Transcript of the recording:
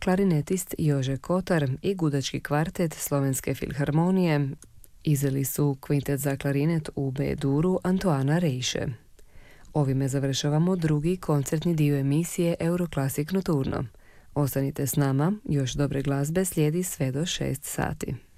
klarinetist Jože Kotar i gudački kvartet Slovenske filharmonije izveli su kvintet za klarinet u B-duru Antoana Rejše. Ovime završavamo drugi koncertni dio emisije Euroclassic Nocturno. Ostanite s nama, još dobre glazbe slijedi sve do 6 sati.